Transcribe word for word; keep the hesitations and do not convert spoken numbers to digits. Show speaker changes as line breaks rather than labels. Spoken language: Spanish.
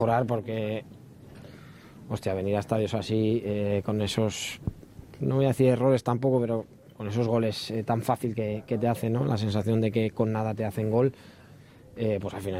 mejorar porque, hostia, venir a estadios así, eh, con esos, no voy a decir errores tampoco, pero con esos goles eh, tan fácil que, que te hacen, ¿no? La sensación de que con nada te hacen gol, eh, pues al final